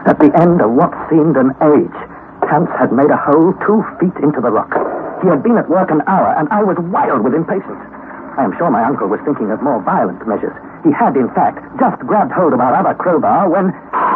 At the end of what seemed an age, Hans had made a hole 2 feet into the rock. He had been at work an hour, and I was wild with impatience. I am sure my uncle was thinking of more violent measures. He had, in fact, just grabbed hold of our other crowbar when...